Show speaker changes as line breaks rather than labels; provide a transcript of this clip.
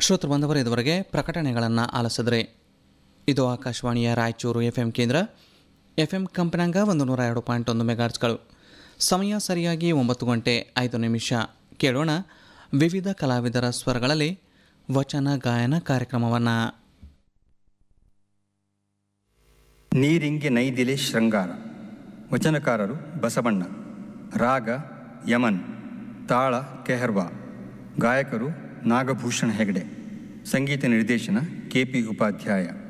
ಶ್ರೋತೃ ಬಂದವರು ಇದುವರೆಗೆ ಪ್ರಕಟಣೆಗಳನ್ನು ಆಲಿಸಿದ್ರೆ. ಇದು ಆಕಾಶವಾಣಿಯ ರಾಯಚೂರು FM ಕೇಂದ್ರ. FM ಕಂಪನಾಂಗ 102.1 ಮೆಗಾಹರ್ಟ್ಸ್ಗಳು. ಸಮಯ ಸರಿಯಾಗಿ 9:05. ಕೇಳೋಣ ವಿವಿಧ ಕಲಾವಿದರ ಸ್ವರಗಳಲ್ಲಿ ವಚನ ಗಾಯನ ಕಾರ್ಯಕ್ರಮವನ್ನು.
ನೀರಿಂಗೆ ನೈದಿಲೆ ಶೃಂಗಾರ. ವಚನಕಾರರು ಬಸವಣ್ಣ. ರಾಗ ಯಮನ್. ತಾಳ ಕೆಹರ್ವಾ. ಗಾಯಕರು ನಾಗಭೂಷಣ ಹೆಗಡೆ. ಸಂಗೀತ ನಿರ್ದೇಶನ KP ಉಪಾಧ್ಯಾಯ.